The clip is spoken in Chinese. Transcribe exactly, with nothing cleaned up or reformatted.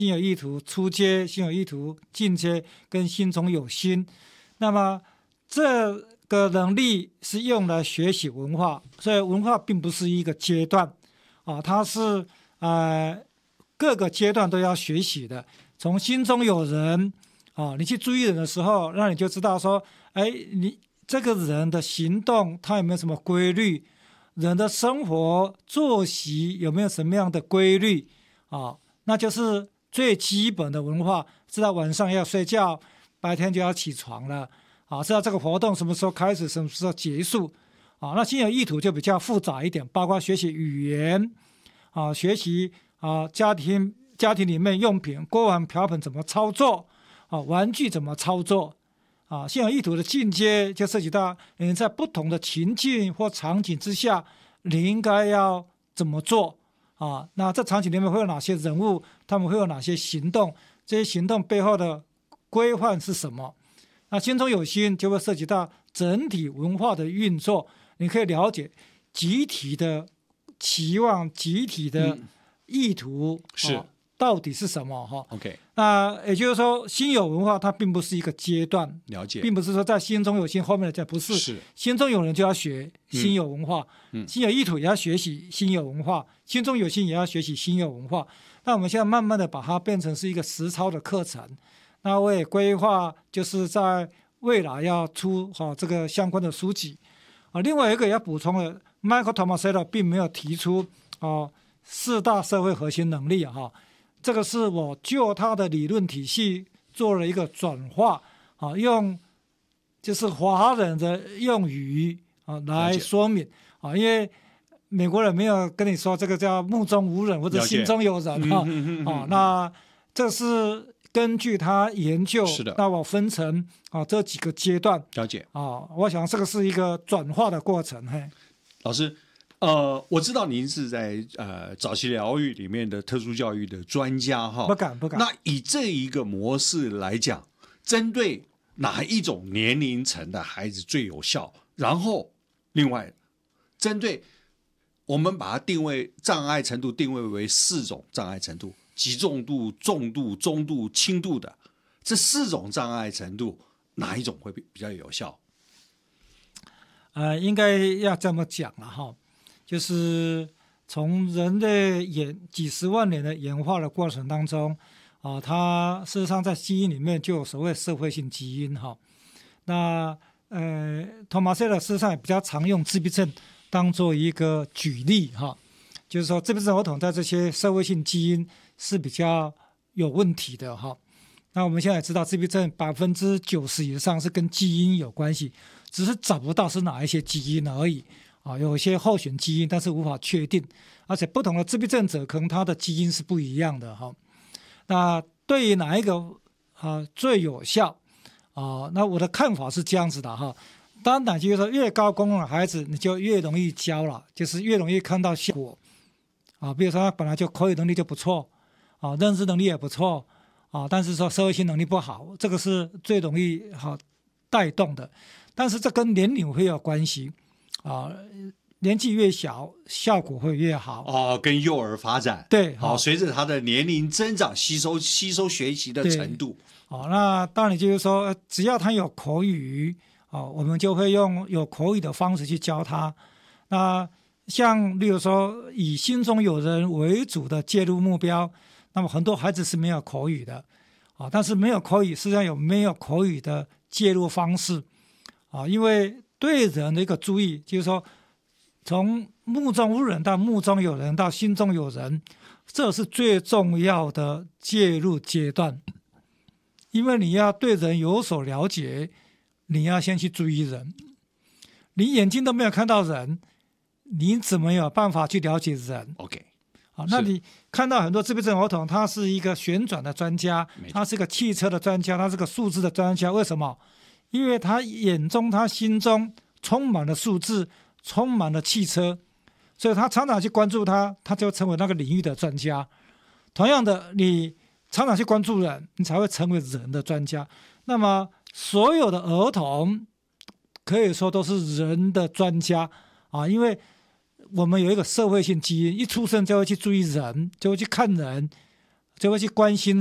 心有意图、初阶、心有意图、进阶跟心中有心。那么这个能力是用来学习文化，所以文化并不是一个阶段啊，它是呃各个阶段都要学习的。从心中有人啊，你去注意人的时候，那你就知道说，哎，你这个人的行动他有没有什么规律？人的生活作息有没有什么样的规律啊？那就是最基本的文化，知道晚上要睡觉，白天就要起床了啊，知道这个活动什么时候开始，什么时候结束啊。那心有意图就比较复杂一点，包括学习语言啊，学习啊家庭家庭里面用品、锅碗瓢盆怎么操作啊，玩具怎么操作。啊，心有意图的进阶就涉及到你在不同的情境或场景之下，你应该要怎么做啊？那这场景里面会有哪些人物？他们会有哪些行动？这些行动背后的规范是什么？那心中有心就会涉及到整体文化的运作，你可以了解集体的期望、集体的意图、嗯、是、啊、到底是什么？哈 ，OK。 那也就是说，心有文化它并不是一个阶段， 了解， 并不是说在心中有心后面的这不是， 是心中有人就要学心有文化， 嗯、 心有意图也要学习心有文化，心中有心也要学习心有文化。那我们现在慢慢的把它变成是一个实操的课程。那我也规划就是在未来要出哈、哦、这个相关的书籍啊。另外一个也要补充的 ，Michael Tomasello 并没有提出哦四大社会核心能力哈、哦。这个是我就他的理论体系做了一个转化啊，用就是华人的用语啊来说明啊，因为美国人没有跟你说这个叫目中无人或者心中有人哈啊，那这是根据他研究， 是的， 那我分成啊这几个阶段， 了解啊，我想这个是一个转化的过程。嘿， 老师。呃，我知道您是在呃早期疗愈里面的特殊教育的专家哈， 不敢不敢。 那以这一个模式来讲，针对哪一种年龄层的孩子最有效？然后，另外，针对我们把它定位障碍程度定位为四种障碍程度：极重度、重度、中度、轻度的这四种障碍程度，哪一种会比较有效？ 呃，应该要这么讲了哈。就是从人类演几十万年的演化的过程当中，啊，它事实上在基因里面就有所谓社会性基因哈。那呃，托马塞尔事实上也比较常用自闭症当做一个举例哈，就是说自闭症儿童在这些社会性基因是比较有问题的哈。那我们现在也知道，自闭症百分之九十以上是跟基因有关系，只是找不到是哪一些基因而已。啊，有些候选基因，但是无法确定，而且不同的自闭症者可能他的基因是不一样的哈。那对于哪一个啊最有效啊？那我的看法是这样子的哈。当然就是说，越高功能的孩子，你就越容易教了，就是越容易看到效果啊。比如说他本来就口语能力就不错啊，认知能力也不错啊，但是说社会性能力不好，这个是最容易好带动的。但是这跟年龄会有关系。啊，年纪越小，效果会越好。 哦，跟幼儿发展对， 好、哦，随着他的年龄增长，吸收吸收学习的程度。 哦，那当然就是说，只要他有口语，哦，我们就会用有口语的方式去教他。那像例如说，以心中有人为主的介入目标，那么很多孩子是没有口语的，啊、哦，但是没有口语，实际上有没有口语的介入方式，啊、哦，因为。对人的一个注意，就是说，从目中无人到目中有人到心中有人，这是最重要的介入阶段。因为你要对人有所了解，你要先去注意人。你眼睛都没有看到人，你怎么有办法去了解人 ？OK， 好，那你看到很多自闭症儿童，他是一个旋转的专家，他是个汽车的专家，他是个数字的专家，为什么？因为他眼中他心中充满了数字，充满了汽车，所以他常常去关注他，他就成为那个领域的专家。同样的，你常常去关注人，你才会成为人的专家。那么所有的儿童可以说都是人的专家啊，因为我们有一个社会性基因，一出生就会去注意人，就会去看人， 就会去关心